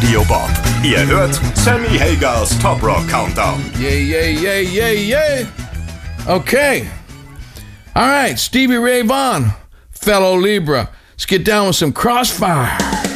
Radio Bob. Ihr hört Sammy Hagers Top Rock Countdown. Yeah. Okay. All right, Stevie Ray Vaughan, fellow Libra. Let's get down with some Crossfire.